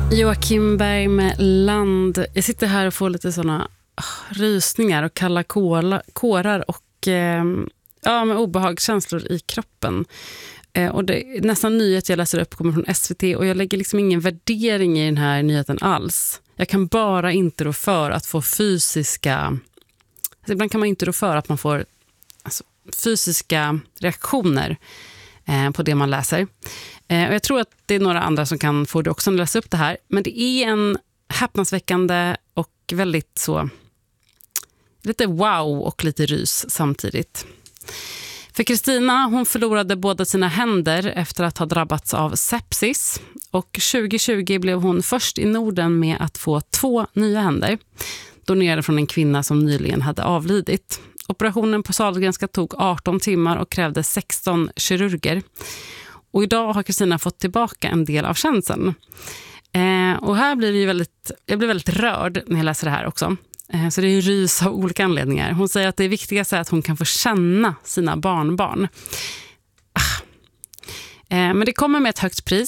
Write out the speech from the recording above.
Joakim Berg med Land. Jag sitter här och får lite såna rysningar och kalla kårar och med obehagskänslor i kroppen. Och det, nästan nyhet jag läser upp kommer från SVT och jag lägger liksom ingen värdering i den här nyheten alls. Jag kan bara inte rå för att få fysiska... ibland kan man inte rå för att man får fysiska reaktioner på det man läser. Och jag tror att det är några andra som kan få det också att läsa upp det här. Men det är en häpnadsväckande och väldigt så... lite wow och lite rys samtidigt. För Kristina, hon förlorade båda sina händer efter att ha drabbats av sepsis. Och 2020 blev hon först i Norden med att få 2 nya händer. Donerade från en kvinna som nyligen hade avlidit. Operationen på Sahlgrenska tog 18 timmar och krävde 16 kirurger. Och idag har Kristina fått tillbaka en del av känseln. Och här blir det ju jag blir väldigt rörd när jag läser det här också. Så det är ju rys av olika anledningar. Hon säger att det viktigaste är att hon kan få känna sina barnbarn. Men det kommer med ett högt pris.